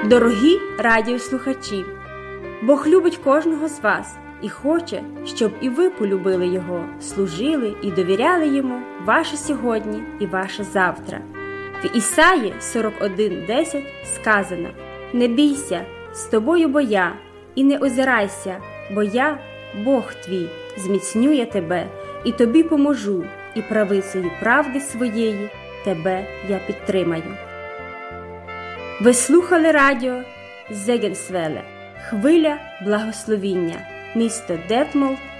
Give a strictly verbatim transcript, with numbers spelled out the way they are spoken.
Дорогі радіослухачі, Бог любить кожного з вас і хоче, щоб і ви полюбили Його, служили і довіряли Йому ваше сьогодні і ваше завтра. В Ісаї сорок один десять сказано: «Не бійся, з тобою бо я, і не озирайся, бо я, Бог твій, зміцню я тебе, і тобі поможу, і правицею правди своєї тебе я підтримаю». Ви слухали радіо Зегенсвеле, хвиля благословіння, місто Детмолд,